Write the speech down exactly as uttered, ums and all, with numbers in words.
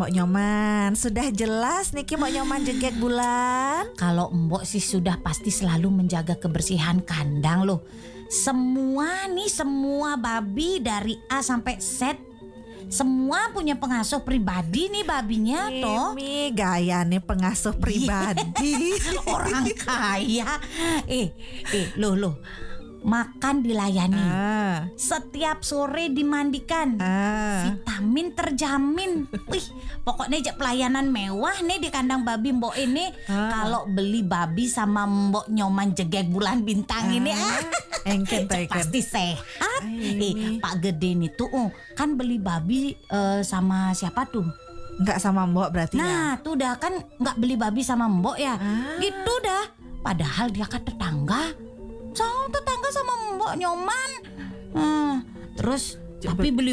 Mbok Nyoman. Sudah jelas niki Mbok Nyoman jegek bulan. Kalau Mbok sih sudah pasti selalu menjaga kebersihan kandang loh. Semua nih, semua babi dari A sampai Z, semua punya pengasuh pribadi nih babinya toh. Ini gaya nih pengasuh pribadi. Orang kaya. Eh, eh, loh loh. Makan dilayani. Ah. Setiap sore dimandikan. Ah. Vitamin terjamin. Wih, pokoknya aja pelayanan mewah nih di kandang babi Mbok ini. Ah. Kalau beli babi sama Mbok Nyoman jegek bulan bintang Ah. ini ah. Engken Cek taiken. pasti sehat. Ay, Eh, Pak Gede nih tuh oh, kan beli babi eh, sama siapa tuh? Enggak sama Mbok berarti ya. Nah, tuh dah kan nggak beli babi sama Mbok ya. Ah. Gitu dah. Padahal dia kan tetangga. So, tetangga sama Mbok Nyoman. Hmm, terus Coba- tapi beli